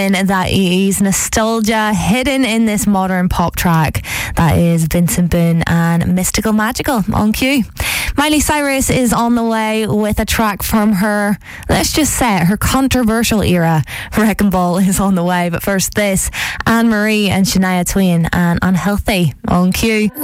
That is nostalgia hidden in this modern pop track. That is Vincent Boone and Mystical Magical on Q. Miley Cyrus is on the way with a track from her, let's just say it, her controversial era. Wrecking Ball is on the way, but first this, Anne Marie and Shania Twain and Unhealthy on Q.